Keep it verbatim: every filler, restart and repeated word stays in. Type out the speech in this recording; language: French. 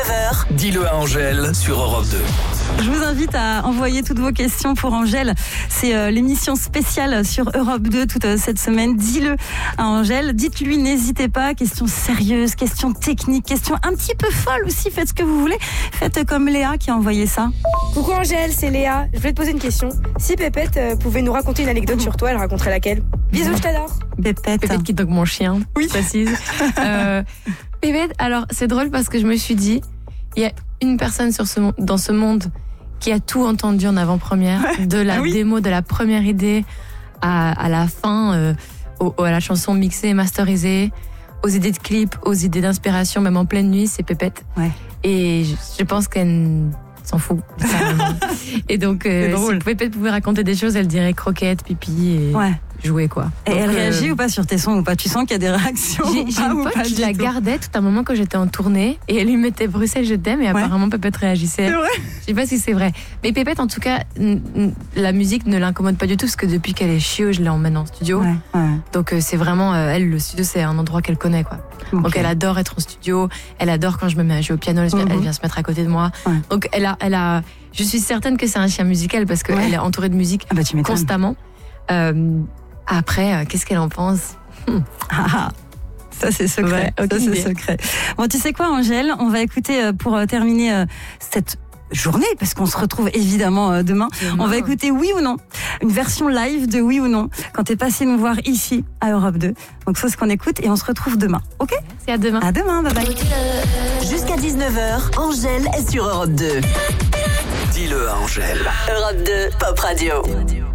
dix-neuf heures. Dis-le à Angèle sur Europe deux. Je vous invite à envoyer toutes vos questions pour Angèle. C'est euh, l'émission spéciale sur Europe deux toute euh, cette semaine. Dis-le à Angèle. Dites-lui, n'hésitez pas. Questions sérieuses, questions techniques, questions un petit peu folles aussi. Faites ce que vous voulez. Faites comme Léa qui a envoyé ça. Coucou Angèle, c'est Léa. Je voulais te poser une question. Si Pépette euh, pouvait nous raconter une anecdote sur toi, elle raconterait laquelle? Bisous, je t'adore. Pépette. Pépette qui est donc mon chien, oui. Je précise. euh, Pépette, alors c'est drôle parce que je me suis dit, il y a une personne sur ce, dans ce monde qui a tout entendu en avant-première, ouais. de la ah oui. démo, de la première idée à, à la fin, euh, au, à la chanson mixée et masterisée, aux idées de clips, aux idées d'inspiration, même en pleine nuit, c'est Pépette. Ouais. Et je, je pense qu'elle s'en fout. Et donc, euh, si Pépette pouvait raconter des choses, elle dirait croquette, pipi et ouais. jouer, quoi. Et donc, elle réagit euh, ou pas sur tes sons ou pas? Tu sens qu'il y a des réactions? J'ai, j'ai une pote qui la tout. gardait tout un moment quand j'étais en tournée et elle lui mettait Bruxelles, je t'aime, et ouais. apparemment Pépette réagissait. C'est vrai. Je sais pas si c'est vrai. Mais Pépette, en tout cas, n- n- la musique ne l'incommode pas du tout parce que depuis qu'elle est chiot, je l'emmène en studio. Ouais, ouais. Donc euh, c'est vraiment, euh, elle, le studio, c'est un endroit qu'elle connaît, quoi. Okay. Donc elle adore être en studio, elle adore quand je me mets à jouer au piano, elle, mm-hmm. elle vient se mettre à côté de moi. Ouais. Donc elle a, elle a, je suis certaine que c'est un chien musical parce qu'elle ouais. est entourée de musique ah bah, constamment. Euh, après, euh, qu'est-ce qu'elle en pense? Ah, ça c'est secret. Ouais, ça c'est secret. Bon, tu sais quoi, Angèle, on va écouter pour terminer euh, cette journée, parce qu'on se retrouve évidemment euh, demain. demain. On va écouter Oui ou Non, une version live de Oui ou Non, quand t'es passé nous voir ici à Europe deux. Donc c'est ce qu'on écoute et on se retrouve demain. Ok? C'est à demain. À demain, bye bye. Jusqu'à dix-neuf heures, Angèle est sur Europe deux. Dis-le à Angèle. Europe deux, Pop Radio.